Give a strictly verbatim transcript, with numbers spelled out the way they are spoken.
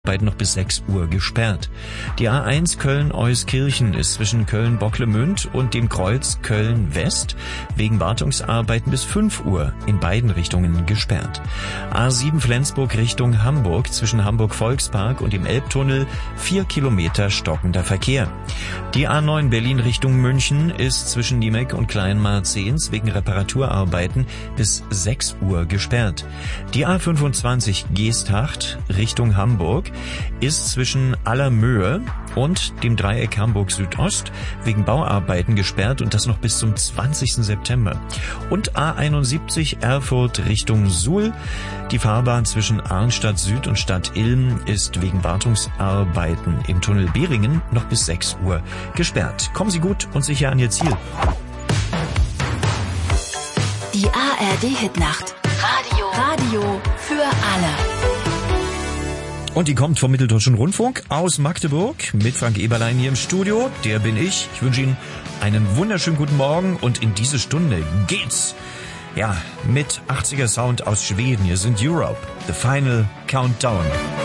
Beiden noch bis sechs Uhr gesperrt. Die A eins Köln-Euskirchen ist zwischen Köln-Bocklemünd und dem Kreuz Köln-West wegen Wartungsarbeiten bis fünf Uhr in beiden Richtungen gesperrt. A sieben Flensburg Richtung Hamburg zwischen Hamburg-Volkspark und dem Elbtunnel vier Kilometer stockender Verkehr. Die A neun Berlin Richtung München ist zwischen Niemek und Kleinmarzens wegen Reparaturarbeiten bis sechs Uhr gesperrt. Die A fünfundzwanzig Geesthacht Richtung Hamburg ist zwischen Allermöhe und dem Dreieck Hamburg Südost wegen Bauarbeiten gesperrt und das noch bis zum zwanzigsten September. Und A einundsiebzig Erfurt Richtung Suhl. Die Fahrbahn zwischen Arnstadt Süd und Stadt Ilm ist wegen Wartungsarbeiten im Tunnel Behringen noch bis sechs Uhr gesperrt. Kommen Sie gut und sicher an Ihr Ziel. Die A R D-Hitnacht. Radio. Radio für alle. Und die kommt vom Mitteldeutschen Rundfunk aus Magdeburg mit Frank Eberlein hier im Studio. Der bin ich. Ich wünsche Ihnen einen wunderschönen guten Morgen und in diese Stunde geht's, ja, mit achtziger Sound aus Schweden. Hier sind Europe, The Final Countdown.